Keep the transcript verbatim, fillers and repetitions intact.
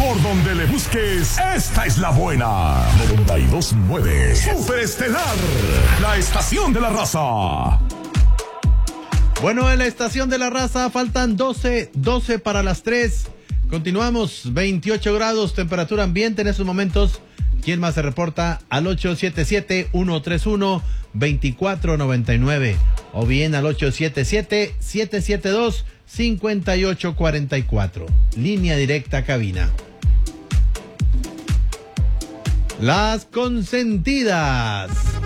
Por donde le busques, esta es la buena. noventa y dos punto nueve. Superestelar, la estación de la raza. Bueno, en la estación de la raza faltan doce, doce para las tres. Continuamos, veintiocho grados, temperatura ambiente en estos momentos. ¿Quién más se reporta? Al ocho siete siete, uno tres uno, dos cuatro nueve nueve o bien al ocho siete siete, siete siete dos, cinco ocho cuatro cuatro. Línea directa a cabina. Las consentidas.